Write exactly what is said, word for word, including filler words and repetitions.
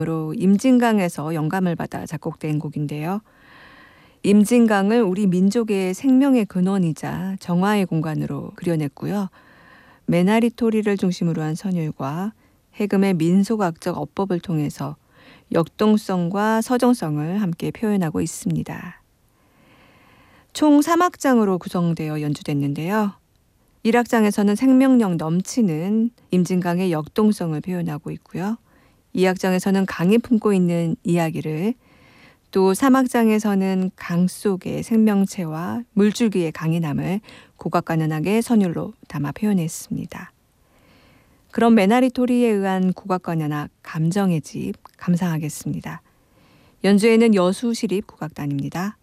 로 임진강에서 영감을 받아 작곡된 곡인데요. 임진강을 우리 민족의 생명의 근원이자 정화의 공간으로 그려냈고요. 메나리토리를 중심으로 한 선율과 해금의 민속악적 어법을 통해서 역동성과 서정성을 함께 표현하고 있습니다. 총 삼 악장으로 구성되어 연주됐는데요. 일 악장에서는 생명력 넘치는 임진강의 역동성을 표현하고 있고요. 이 악장에서는 강이 품고 있는 이야기를, 또 삼 악장에서는 강 속의 생명체와 물줄기의 강인함을 고각관현악의 선율로 담아 표현했습니다. 그럼 메나리토리에 의한 국악관현악 감정의 집 감상하겠습니다. 연주에는 여수시립국악단입니다.